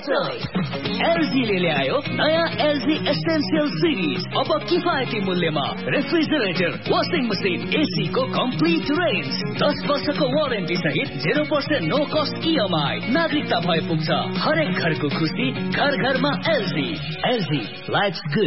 एलजीले ल्यायो नयाँ LG essential series. अब किफायती मूल्यमा रेफ्रिजरेटर, वाशिङ मसिन, एसी को कम्प्लिट रेन्ज, 10 वर्षको वारेन्टी सहित 0% नो कस्ट इएमआई। नागरिकता भए पुग्छ हरेक घरको खुसी, घर घरमा एलजी। LG lives good.